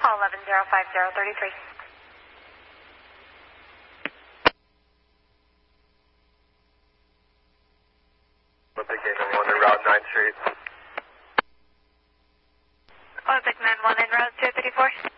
11-050-33. Olympic 891 en route 9th Street. Olympic 91 en route 234.